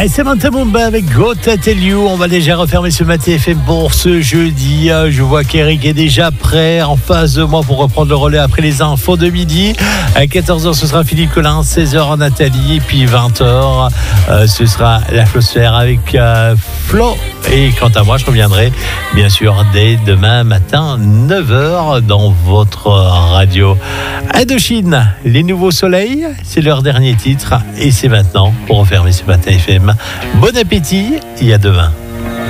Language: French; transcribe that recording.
Allez, c'est maintenant avec Go Tell You. On va déjà refermer ce Matin FM pour ce jeudi. Je vois qu'Eric est déjà prêt en face de moi pour reprendre le relais après les infos de midi. À 14h, ce sera Philippe Collin, 16h Nathalie, et puis 20h, ce sera l'atmosphère avec Flo. Et quant à moi, je reviendrai bien sûr dès demain matin, 9h, dans votre radio. Indochine, les nouveaux soleils, c'est leur dernier titre. Et c'est maintenant pour refermer ce Matin FM. Bon appétit et à demain.